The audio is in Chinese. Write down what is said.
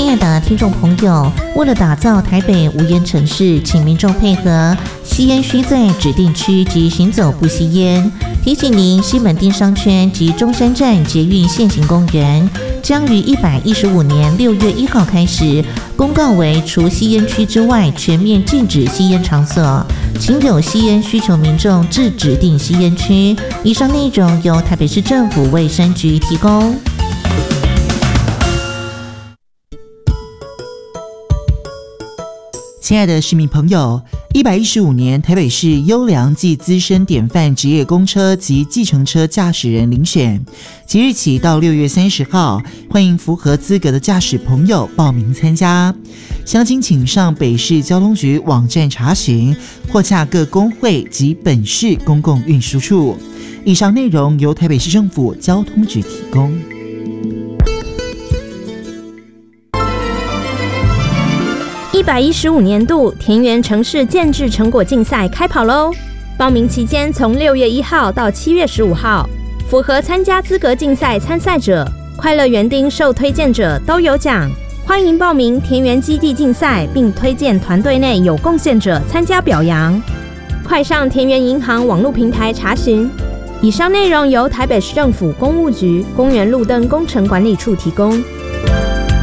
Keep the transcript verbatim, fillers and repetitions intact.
亲爱的听众朋友，为了打造台北无烟城市，请民众配合，吸烟需在指定区及行走不吸烟。提醒您，西门町商圈及中山站捷运现行公园将于一百一十五年六月一号开始公告为除吸烟区之外全面禁止吸烟场所，请有吸烟需求民众至指定吸烟区。以上内容由台北市政府卫生局提供。 亲爱的市民朋友，一百一十五年台北市优良暨资深典范职业公车及计程车驾驶人遴选，即日起到六月三十号，欢迎符合资格的驾驶朋友报名参加。详情请上北市交通局网站查询，或洽各工会及本市公共运输处。以上内容由台北市政府交通局提供。 一百一十五年度田园城市建制成果竞赛开跑喽！报名期间从六月一号到七月十五号，符合参加资格竞赛参赛者、快乐园丁受推荐者都有奖。欢迎报名田园基地竞赛，并推荐团队内有贡献者参加表扬。快上田园银行网络平台查询。以上内容由台北市政府公务局公园路灯工程管理处提供。